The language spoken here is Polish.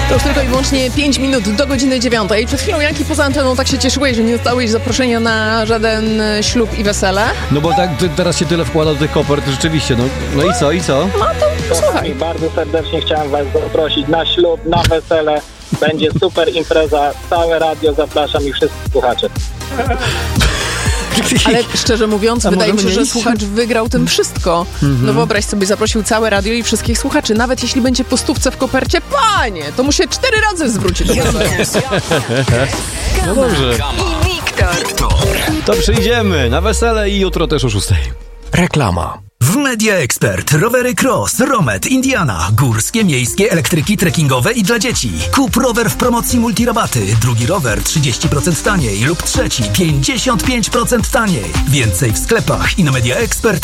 To już tylko i wyłącznie 5 minut do godziny 9. Przed chwilą Janki poza anteną tak się cieszyłeś, że nie dostałeś zaproszenia na żaden ślub i wesele. No bo tak teraz się tyle wkłada do tych kopert, rzeczywiście, no i co? No to posłuchaj. Bardzo serdecznie chciałem was zaprosić na ślub, na wesele. Będzie super impreza, całe radio zapraszam i wszystkich słuchaczy. Ale szczerze mówiąc, wydaje mi się, że iść? słuchacz wygrał tym wszystko. No wyobraź sobie, zaprosił całe radio i wszystkich słuchaczy. Nawet jeśli będzie po stówce w kopercie, panie, to mu się 4 razy zwróci. No dobrze. I Wiktor. To przyjdziemy na wesele i jutro też o 6. Reklama. W Media Expert rowery Cross, Romet, Indiana, górskie, miejskie, elektryki, trekkingowe i dla dzieci. Kup rower w promocji multirabaty. Drugi rower 30% taniej lub trzeci 55% taniej. Więcej w sklepach i na mediaexpert.pl.